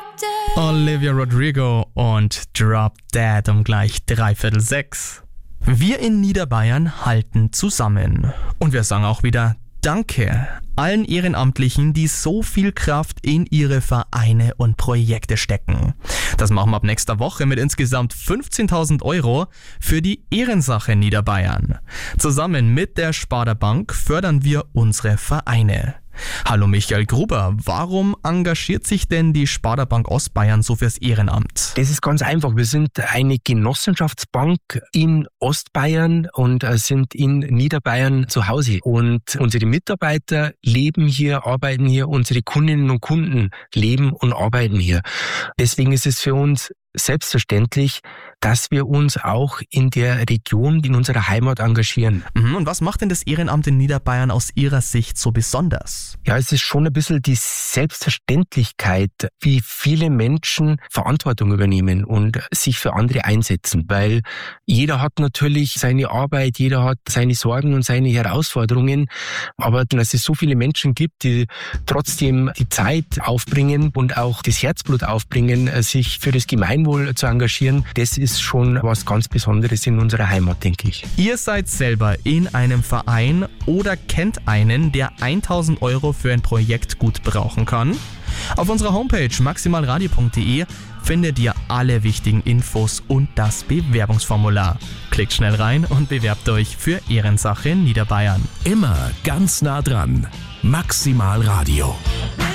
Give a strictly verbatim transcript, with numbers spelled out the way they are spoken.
Dead. Olivia Rodrigo und Drop Dead um gleich dreiviertel sechs. Wir in Niederbayern halten zusammen. Und wir sagen auch wieder Danke allen Ehrenamtlichen, die so viel Kraft in ihre Vereine und Projekte stecken. Das machen wir ab nächster Woche mit insgesamt fünfzehntausend Euro für die Ehrensache Niederbayern. Zusammen mit der Sparda Bank fördern wir unsere Vereine. Hallo Michael Gruber, warum engagiert sich denn die Sparda Bank Ostbayern so fürs Ehrenamt? Das ist ganz einfach. Wir sind eine Genossenschaftsbank in Ostbayern und sind in Niederbayern zu Hause. Und unsere Mitarbeiter leben hier, arbeiten hier, unsere Kundinnen und Kunden leben und arbeiten hier. Deswegen ist es für uns selbstverständlich, dass wir uns auch in der Region, in unserer Heimat engagieren. Und was macht denn das Ehrenamt in Niederbayern aus Ihrer Sicht so besonders? Ja, es ist schon ein bisschen die Selbstverständlichkeit, wie viele Menschen Verantwortung übernehmen und sich für andere einsetzen, weil jeder hat natürlich seine Arbeit, jeder hat seine Sorgen und seine Herausforderungen, aber dass es so viele Menschen gibt, die trotzdem die Zeit aufbringen und auch das Herzblut aufbringen, sich für das Gemeinwohl zu engagieren, das ist schon was ganz Besonderes in unserer Heimat, denke ich. Ihr seid selber in einem Verein oder kennt einen, der tausend Euro für ein Projekt gut brauchen kann? Auf unserer Homepage maximalradio punkt de findet ihr alle wichtigen Infos und das Bewerbungsformular. Klickt schnell rein und bewerbt euch für Ehrensache Niederbayern. Immer ganz nah dran. Maximal Radio.